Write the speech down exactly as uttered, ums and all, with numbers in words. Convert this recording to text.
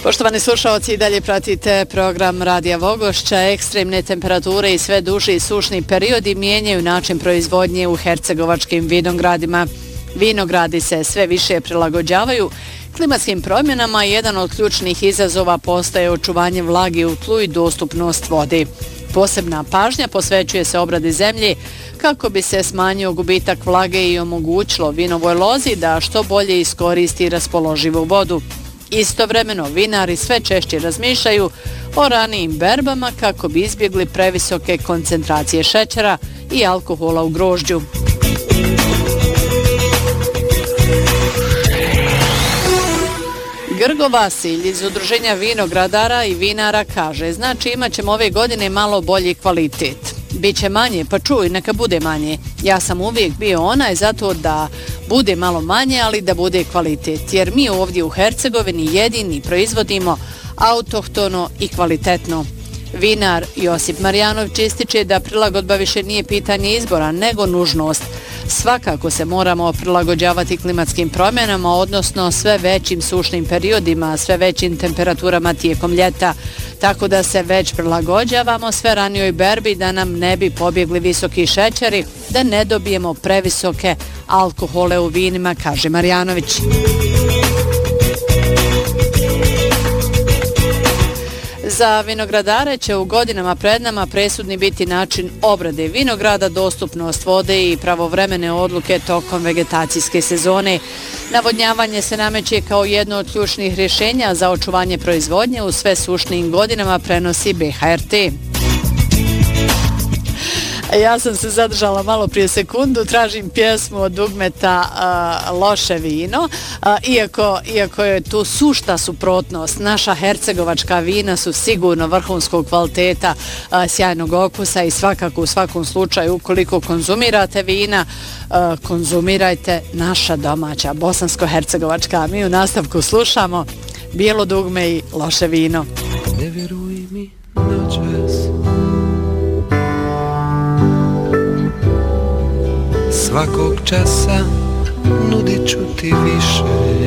Poštovani slušalci, i dalje pratite program Radija Vogošća. Ekstremne temperature i sve duži sušni periodi mijenjaju način proizvodnje u hercegovačkim vinogradima. Vinogradi se sve više prilagođavaju klimatskim promjenama i jedan od ključnih izazova postaje očuvanje vlage u tlu i dostupnost vodi. Posebna pažnja posvećuje se obradi zemlje kako bi se smanjio gubitak vlage i omogućilo vinovoj lozi da što bolje iskoristi raspoloživu vodu. Istovremeno vinari sve češće razmišljaju o ranijim berbama kako bi izbjegli previsoke koncentracije šećera i alkohola u grožđu. Grgo Vasilj iz Udruženja vinogradara i vinara kaže, znači imat ćemo ove godine malo bolji kvalitet. Biće manje, pa čuj, neka bude manje. Ja sam uvijek bio onaj zato da bude malo manje, ali da bude kvalitet. Jer mi ovdje u Hercegovini jedini proizvodimo autohtono i kvalitetno. Vinar Josip Marjanović ističe da prilagodba više nije pitanje izbora, nego nužnost. Svakako se moramo prilagođavati klimatskim promjenama, odnosno sve većim sušnim periodima, sve većim temperaturama tijekom ljeta, tako da se već prilagođavamo sve ranijoj berbi da nam ne bi pobjegli visoki šećeri, da ne dobijemo previsoke alkohole u vinima, kaže Marjanović. Za vinogradare će u godinama pred nama presudni biti način obrade vinograda, dostupnost vode i pravovremene odluke tokom vegetacijske sezone. Navodnjavanje se nameće kao jedno od ključnih rješenja za očuvanje proizvodnje u sve sušnijim godinama, prenosi B H R T. Ja sam se zadržala malo prije sekundu, tražim pjesmu od Dugmeta uh, Loše vino, uh, iako, iako je tu sušta suprotnost. Naša hercegovačka vina su sigurno vrhunskog kvaliteta, uh, sjajnog okusa i svakako u svakom slučaju ukoliko konzumirate vina, uh, konzumirajte naša domaća bosansko-hercegovačka. Mi u nastavku slušamo Bijelo dugme i Loše vino. Ne vjeruj mi noćas, svakog časa nudit ću ti više.